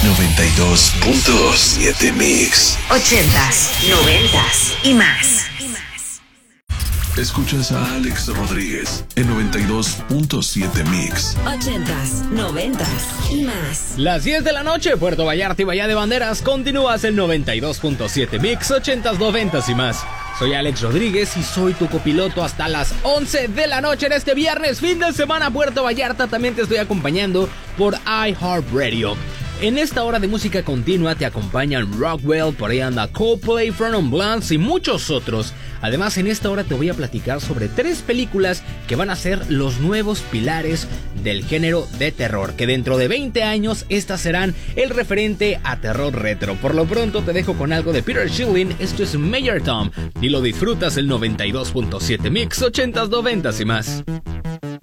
92.7 Mix. 80s, 90s y más. Escuchas a Alex Rodríguez en 92.7 Mix. 80s, 90s y más. Las 10 de la noche, Puerto Vallarta y Bahía de Banderas, continúas el 92.7 Mix, 80s, 90s y más. Soy Alex Rodríguez y soy tu copiloto hasta las 11 de la noche en este viernes, fin de semana, Puerto Vallarta. También te estoy acompañando por iHeartRadio. En esta hora de música continua te acompañan Rockwell, por ahí anda Coldplay, Front on Blondes y muchos otros. Además, en esta hora te voy a platicar sobre 3 películas que van a ser los nuevos pilares del género de terror, que dentro de 20 años estas serán el referente a terror retro. Por lo pronto te dejo con algo de Peter Schilling, esto es Major Tom, y lo disfrutas el 92.7 Mix, 80s, 90s y más.